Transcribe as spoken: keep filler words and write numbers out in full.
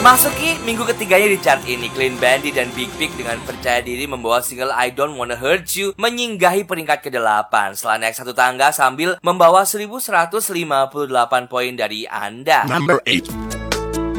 Memasuki minggu ketiganya di chart ini, Clean Bandit dan Big Big dengan percaya diri membawa single I Don't Wanna Hurt You menyinggahi peringkat kedelapan setelah naik satu tangga sambil membawa seribu seratus lima puluh delapan poin dari Anda. Number eight.